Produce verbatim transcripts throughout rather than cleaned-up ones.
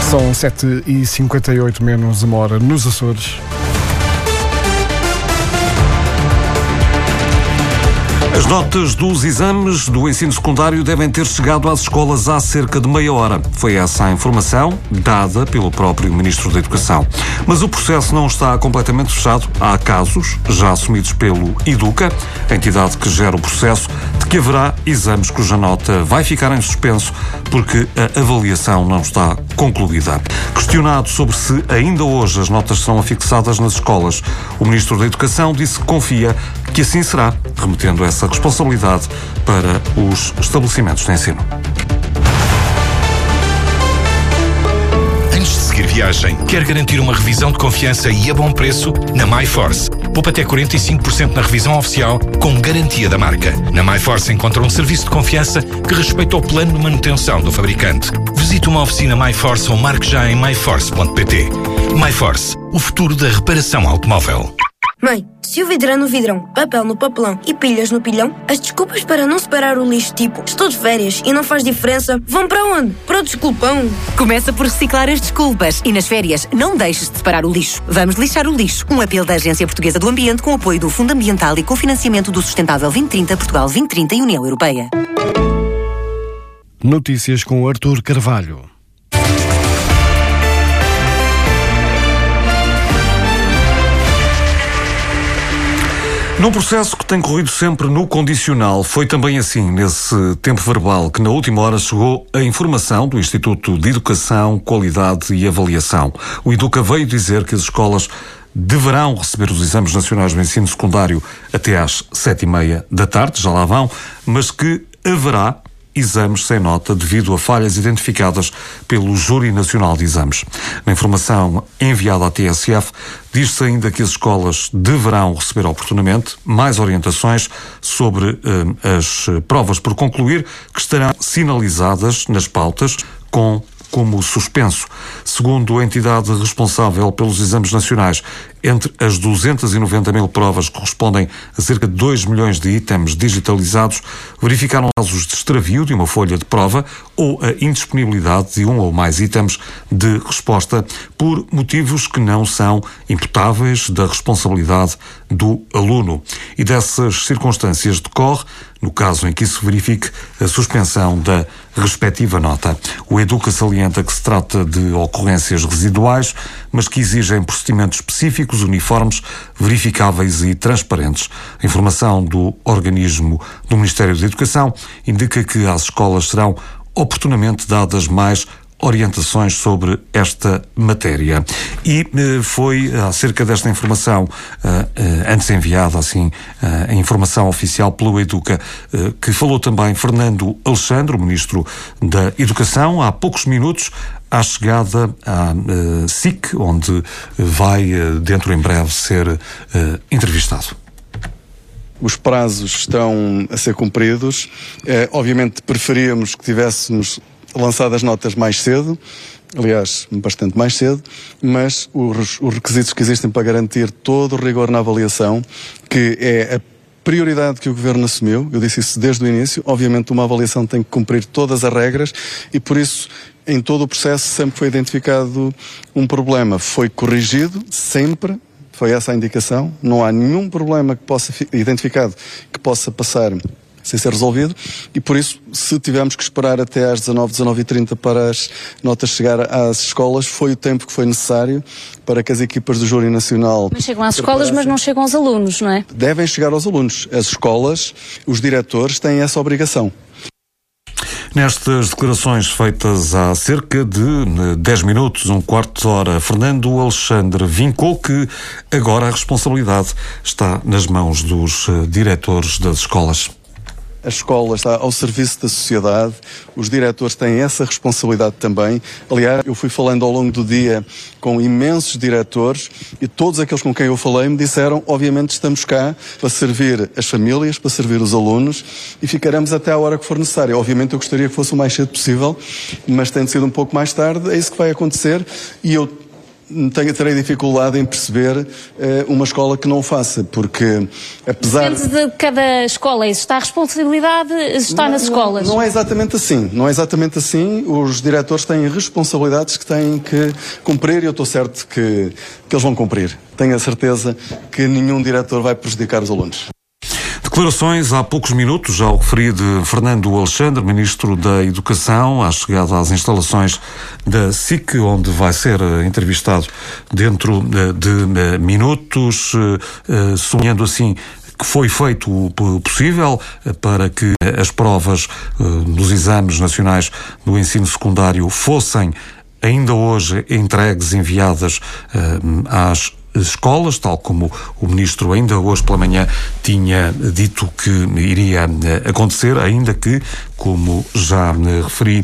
São sete e cinquenta e oito menos uma hora nos Açores. As notas dos exames do ensino secundário devem ter chegado às escolas há cerca de meia hora. Foi essa a informação dada pelo próprio Ministro da Educação. Mas o processo não está completamente fechado. Há casos, já assumidos pelo Educa, a entidade que gera o processo, de que haverá exames cuja nota vai ficar em suspenso porque a avaliação não está concluída. Questionado sobre se ainda hoje as notas serão afixadas nas escolas, o Ministro da Educação disse que confia que assim será, remetendo essa responsabilidade para os estabelecimentos de ensino. Antes de seguir viagem, quer garantir uma revisão de confiança e a bom preço? Na MyForce. Poupa até quarenta e cinco por cento na revisão oficial, com garantia da marca. Na MyForce encontra um serviço de confiança que respeita o plano de manutenção do fabricante. Visite uma oficina MyForce ou marque já em my force ponto p t. MyForce, o futuro da reparação automóvel. Mãe, se o vidro é no vidrão, papel no papelão e pilhas no pilhão, as desculpas para não separar o lixo, tipo estou de férias e não faz diferença, vão para onde? Para o desculpão. Começa por reciclar as desculpas e nas férias não deixes de separar o lixo. Vamos lixar o lixo. Um apelo da Agência Portuguesa do Ambiente com apoio do Fundo Ambiental e cofinanciamento do Sustentável vinte trinta, Portugal vinte trinta e União Europeia. Notícias com Artur Carvalho. Num processo que tem corrido sempre no condicional, foi também assim, nesse tempo verbal, que na última hora chegou a informação do Instituto de Educação, Qualidade e Avaliação. O Educa veio dizer que as escolas deverão receber os exames nacionais do ensino secundário até às sete e meia da tarde, já lá vão, mas que haverá exames sem nota devido a falhas identificadas pelo Júri Nacional de Exames. Na informação enviada à T S F, diz-se ainda que as escolas deverão receber oportunamente mais orientações sobre eh, as provas por concluir, que estarão sinalizadas nas pautas com como suspenso. Segundo a entidade responsável pelos exames nacionais, entre as duzentas e noventa mil provas que correspondem a cerca de dois milhões de itens digitalizados, verificaram casos de extravio de uma folha de prova ou a indisponibilidade de um ou mais itens de resposta por motivos que não são imputáveis da responsabilidade do aluno. E dessas circunstâncias decorre, no caso em que se verifique, a suspensão da respectiva nota. O Educa salienta que se trata de ocorrências residuais, mas que exigem procedimentos específicos, uniformes, verificáveis e transparentes. A informação do organismo do Ministério da Educação indica que às escolas serão oportunamente dadas mais orientações sobre esta matéria. E eh, foi acerca desta informação, eh, eh, antes enviada assim, eh, a informação oficial pelo Educa, eh, que falou também Fernando Alexandre, o Ministro da Educação, há poucos minutos, à chegada à uh, S I C, onde vai, uh, dentro em breve, ser uh, entrevistado. Os prazos estão a ser cumpridos. Eh, obviamente preferíamos que tivéssemos lançado as notas mais cedo, aliás, bastante mais cedo, mas os, os requisitos que existem para garantir todo o rigor na avaliação, que é a prioridade que o Governo assumiu, eu disse isso desde o início, obviamente uma avaliação tem que cumprir todas as regras e por isso em todo o processo sempre foi identificado um problema, foi corrigido sempre, foi essa a indicação, não há nenhum problema que possa identificado que possa passar sem ser resolvido e por isso se tivermos que esperar até às dezanove, dezanove e trinta para as notas chegar às escolas, foi o tempo que foi necessário para que as equipas do Júri Nacional... Mas chegam às escolas, mas não chegam aos alunos, não é? Devem chegar aos alunos. As escolas, os diretores têm essa obrigação. Nestas declarações feitas há cerca de dez minutos, um quarto de hora, Fernando Alexandre vincou que agora a responsabilidade está nas mãos dos diretores das escolas. A escola está ao serviço da sociedade, os diretores têm essa responsabilidade também. Aliás, eu fui falando ao longo do dia com imensos diretores e todos aqueles com quem eu falei me disseram, obviamente estamos cá para servir as famílias, para servir os alunos e ficaremos até a hora que for necessária. Obviamente eu gostaria que fosse o mais cedo possível, mas tem sido um pouco mais tarde, é isso que vai acontecer e eu tenho, terei dificuldade em perceber uh, uma escola que não o faça, porque apesar... Depende de cada escola, isso está a responsabilidade, está não, nas escolas. Não, não é exatamente assim, não é exatamente assim, os diretores têm responsabilidades que têm que cumprir e eu estou certo que, que eles vão cumprir. Tenho a certeza que nenhum diretor vai prejudicar os alunos. Declarações há poucos minutos, já o referi, de Fernando Alexandre, Ministro da Educação, à chegada às instalações da S I C, onde vai ser entrevistado dentro de minutos, sonhando assim que foi feito o possível para que as provas dos exames nacionais do ensino secundário fossem ainda hoje entregues, enviadas às escolas, tal como o Ministro ainda hoje pela manhã tinha dito que iria acontecer, ainda que, como já referi,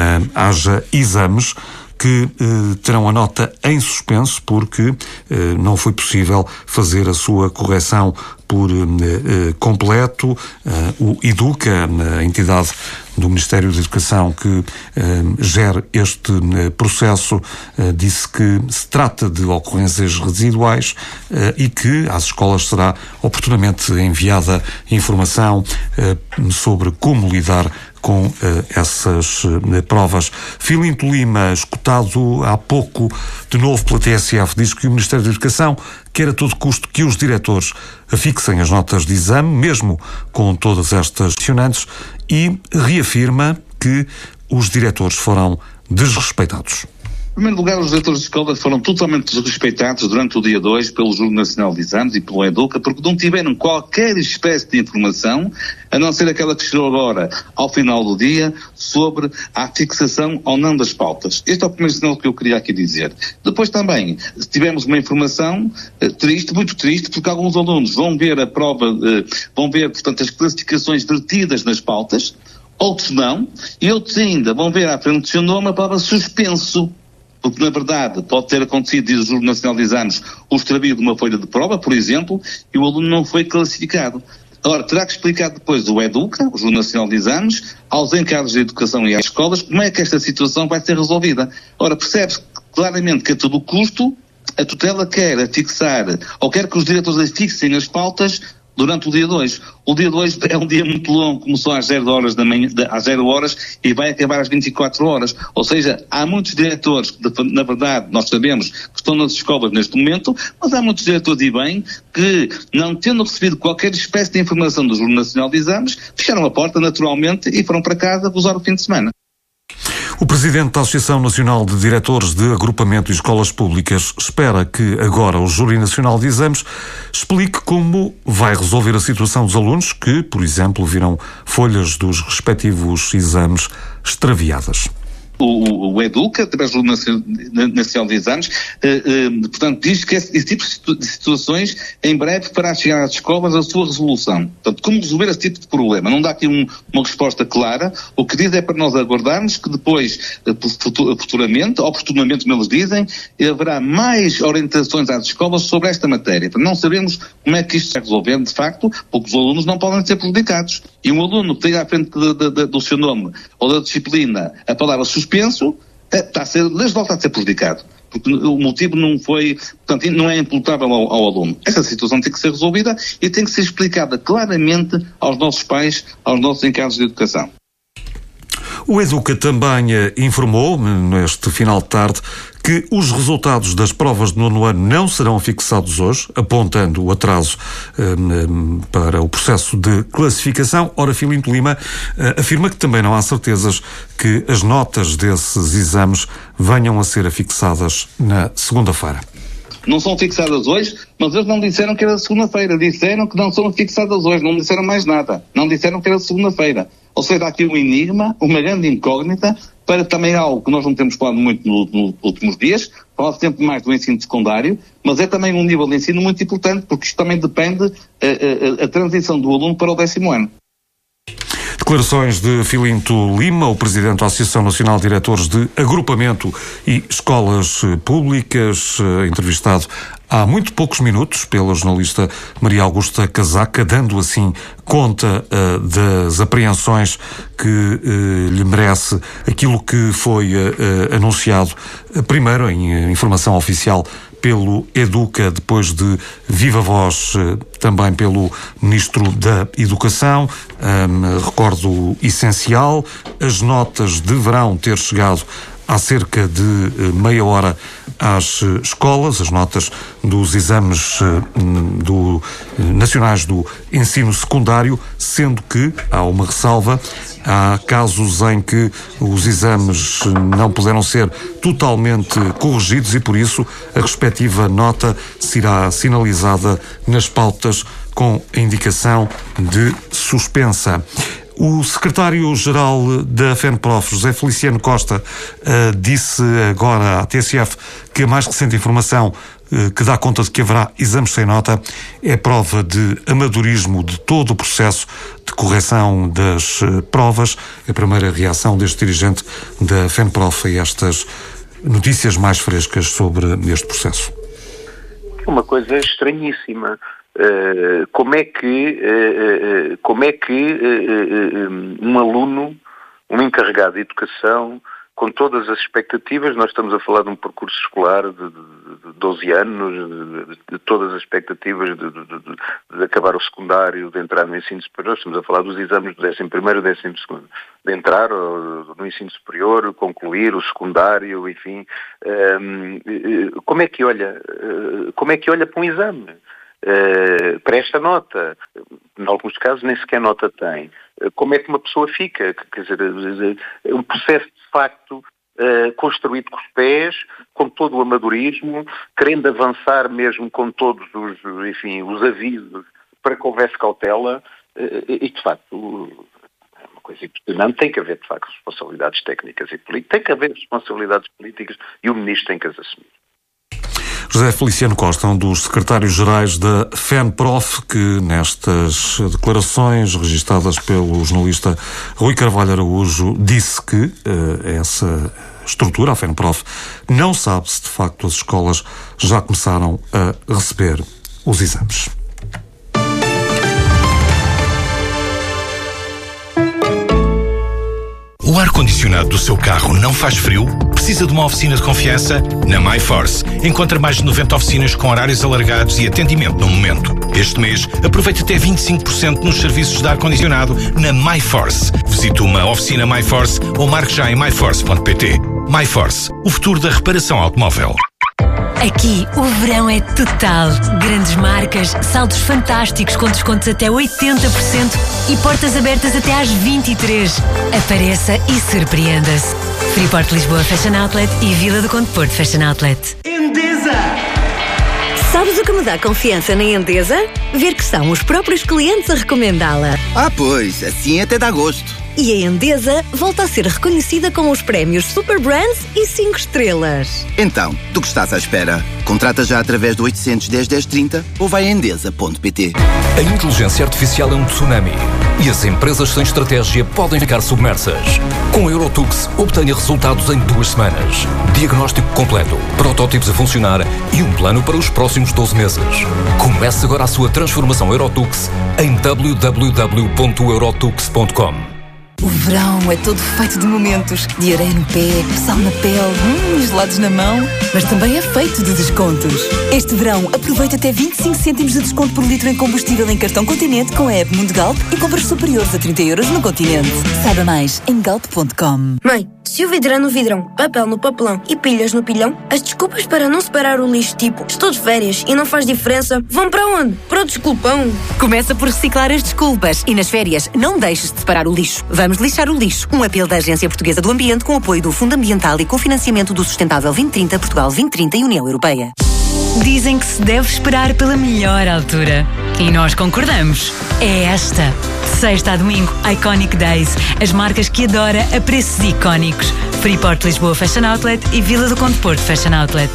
haja exames que eh, terão a nota em suspenso porque eh, não foi possível fazer a sua correção por eh, completo. Eh, o Educa, a entidade do Ministério da Educação que eh, gera este eh, processo, eh, disse que se trata de ocorrências residuais eh, e que às escolas será oportunamente enviada informação eh, sobre como lidar com uh, essas uh, provas. Filinto Lima, escutado há pouco de novo pela T S F, diz que o Ministério da Educação quer a todo custo que os diretores afixem as notas de exame, mesmo com todas estas questionantes, e reafirma que os diretores foram desrespeitados. Em primeiro lugar, os diretores de escola foram totalmente desrespeitados durante o dia dois pelo Júri Nacional de Exames e pelo Educa, porque não tiveram qualquer espécie de informação, a não ser aquela que chegou agora, ao final do dia, sobre a fixação ou não das pautas. Este é o primeiro sinal que eu queria aqui dizer. Depois também tivemos uma informação eh, triste, muito triste, porque alguns alunos vão ver a prova, eh, vão ver, portanto, as classificações vertidas nas pautas, outros não, e outros ainda vão ver à frente do seu nome a palavra suspenso. Porque, na verdade, pode ter acontecido, diz o Júri Nacional de Exames, o extravio de uma folha de prova, por exemplo, e o aluno não foi classificado. Agora, terá que explicar depois o Educa, o Júri Nacional de Exames, aos encargos de educação e às escolas, como é que esta situação vai ser resolvida. Ora, percebe-se claramente que a todo custo a tutela quer afixar, ou quer que os diretores afixem as pautas durante o dia dois. O dia dois é um dia muito longo, começou às zero horas da manhã, às zero horas e vai acabar às vinte e quatro horas. Ou seja, há muitos diretores que, na verdade, nós sabemos que estão nas escolas neste momento, mas há muitos diretores, e bem, que, não tendo recebido qualquer espécie de informação do Júri Nacional de Exames, fecharam a porta naturalmente e foram para casa gozar o fim de semana. O Presidente da Associação Nacional de Diretores de Agrupamento e Escolas Públicas espera que agora o Júri Nacional de Exames explique como vai resolver a situação dos alunos que, por exemplo, viram folhas dos respectivos exames extraviadas. O, o Educa, através do Nacional de Exames, eh, eh, portanto, diz que esse, esse tipo de situações, em breve, fará chegar às escolas a sua resolução. Portanto, como resolver esse tipo de problema? Não dá aqui um, uma resposta clara. O que diz é para nós aguardarmos que depois, eh, futuramente, oportunamente, como eles dizem, haverá mais orientações às escolas sobre esta matéria. Não sabemos como é que isto vai resolver, de facto, porque os alunos não podem ser prejudicados. E um aluno que tenha à frente de, de, de, do seu nome ou da disciplina a palavra suspenso, está a ser, desde volta a ser prejudicado. Porque o motivo não foi, portanto, não é imputável ao, ao aluno. Essa situação tem que ser resolvida e tem que ser explicada claramente aos nossos pais, aos nossos encargos de educação. O Educa também eh, informou, neste final de tarde, que os resultados das provas de nono ano não serão fixados hoje, apontando o atraso um, para o processo de classificação. Ora, Filinto Lima uh, afirma que também não há certezas que as notas desses exames venham a ser afixadas na segunda-feira. Não são fixadas hoje, mas eles não disseram que era segunda-feira. Disseram que não são fixadas hoje, não disseram mais nada. Não disseram que era segunda-feira. Ou seja, há aqui um enigma, uma grande incógnita, para também algo que nós não temos falado muito nos no últimos dias, fala sempre mais do ensino secundário, mas é também um nível de ensino muito importante, porque isto também depende a, a, a transição do aluno para o décimo ano. Declarações de Filinto Lima, o Presidente da Associação Nacional de Diretores de Agrupamento e Escolas Públicas, entrevistado há muito poucos minutos pela jornalista Maria Augusta Casaca, dando assim conta uh, das apreensões que uh, lhe merece aquilo que foi uh, anunciado uh, primeiro em uh, informação oficial pelo Educa, depois de viva voz uh, também pelo Ministro da Educação. Um, recordo o essencial: as notas deverão ter chegado há cerca de uh, meia hora às uh, escolas, as notas dos exames uh, do, uh, nacionais do ensino secundário, sendo que há uma ressalva: há casos em que os exames não puderam ser totalmente corrigidos e, por isso, a respectiva nota será sinalizada nas pautas com a indicação de suspensa. O secretário-geral da FENPROF, José Feliciano Costa, uh, disse agora à T S F que a mais recente informação uh, que dá conta de que haverá exames sem nota é prova de amadorismo de todo o processo de correção das uh, provas. A primeira reação deste dirigente da FENPROF a estas notícias mais frescas sobre este processo. Uma coisa estranhíssima. Uh, como é que, uh, uh, como é que uh, uh, um aluno, um encarregado de educação, com todas as expectativas, nós estamos a falar de um percurso escolar de, de, de doze anos, de, de todas as expectativas de, de, de, de acabar o secundário, de entrar no ensino superior, estamos a falar dos exames do décimo primeiro e décimo segundo, de entrar no ensino superior, concluir o secundário, enfim. Um, como é que olha, como é que olha para um exame? Uh, para esta nota, em alguns casos nem sequer nota tem. Uh, como é que uma pessoa fica? Quer dizer, é um processo de facto uh, construído com os pés, com todo o amadorismo, querendo avançar mesmo com todos os, enfim, os avisos para que houvesse cautela, uh, e de facto é uma coisa impressionante. Tem que haver de facto responsabilidades técnicas e políticas, tem que haver responsabilidades políticas e o Ministro tem que as assumir. José Feliciano Costa, um dos secretários-gerais da FENPROF, que nestas declarações registadas pelo jornalista Rui Carvalho Araújo disse que uh, essa estrutura, a FENPROF, não sabe se de facto as escolas já começaram a receber os exames. O ar-condicionado do seu carro não faz frio? Precisa de uma oficina de confiança? Na MyForce. Encontra mais de noventa oficinas com horários alargados e atendimento no momento. Este mês, aproveite até vinte e cinco por cento nos serviços de ar-condicionado na MyForce. Visite uma oficina MyForce ou marque já em my force ponto p t. MyForce, o futuro da reparação automóvel. Aqui, o verão é total. Grandes marcas, saldos fantásticos com descontos até oitenta por cento e portas abertas até às vinte e três. Apareça e surpreenda-se. Freeport Lisboa Fashion Outlet e Vila do Conde Porto Fashion Outlet. Endesa! Sabes o que me dá confiança na Endesa? Ver que são os próprios clientes a recomendá-la. Ah, pois, assim até dá gosto. E a Endesa volta a ser reconhecida com os prémios Super Brands e cinco estrelas. Então, do que estás à espera? Contrata já através do oitocentos, dez, dez, trinta ou vai a endesa ponto p t. A inteligência artificial é um tsunami e as empresas sem estratégia podem ficar submersas. Com a Eurotux, obtenha resultados em duas semanas. Diagnóstico completo, protótipos a funcionar e um plano para os próximos doze meses. Comece agora a sua transformação Eurotux em w w w ponto eurotux ponto com. O verão é todo feito de momentos, de areia no pé, sal na pele, hum, gelados na mão, mas também é feito de descontos. Este verão, aproveita até vinte e cinco cêntimos de desconto por litro em combustível em cartão Continente com a app Mundo Galp e compras superiores a trinta euros no Continente. Saiba mais em galp ponto com. Mãe, se o vidro é no vidrão, papel no papelão e pilhas no pilhão, as desculpas para não separar o lixo tipo estou de férias e não faz diferença vão para onde? Para o desculpão. Começa por reciclar as desculpas e nas férias não deixes de separar o lixo. Vamos lixar o lixo. Um apelo da Agência Portuguesa do Ambiente com apoio do Fundo Ambiental e cofinanciamento do Sustentável vinte trinta, Portugal vinte trinta e União Europeia. Dizem que se deve esperar pela melhor altura. E nós concordamos. É esta. De sexta a domingo, Iconic Days. As marcas que adora a preços icónicos. Freeport Lisboa Fashion Outlet e Vila do Conde Porto Fashion Outlet.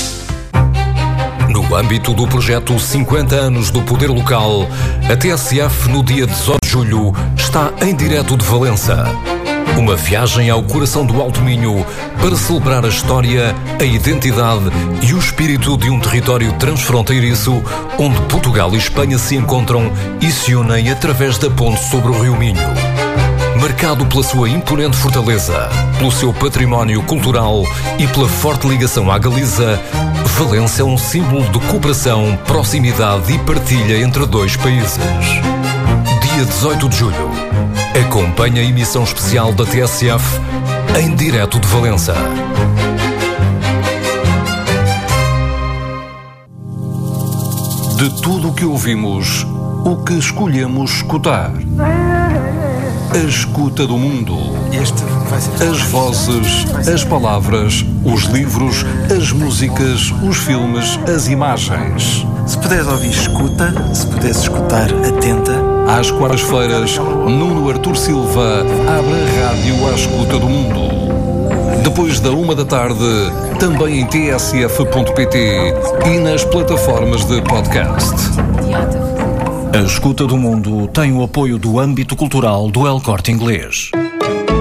No âmbito do projeto cinquenta anos do Poder Local, a T S F, no dia dezoito de julho, está em direto de Valença. Uma viagem ao coração do Alto Minho para celebrar a história, a identidade e o espírito de um território transfronteiriço onde Portugal e Espanha se encontram e se unem através da ponte sobre o Rio Minho. Marcado pela sua imponente fortaleza, pelo seu património cultural e pela forte ligação à Galiza, Valença é um símbolo de cooperação, proximidade e partilha entre dois países. Dia dezoito de julho. Acompanhe a emissão especial da T S F em direto de Valença. De tudo o que ouvimos, o que escolhemos escutar. A escuta do mundo. As vozes, as palavras, os livros, as músicas, os filmes, as imagens. Se puderes ouvir, escuta. Se puderes escutar, atenta. Às quartas-feiras, Nuno Artur Silva abre a rádio à escuta do mundo. Depois da uma da tarde, também em t s f ponto p t e nas plataformas de podcast. A Escuta do Mundo tem o apoio do âmbito cultural do El Corte Inglês.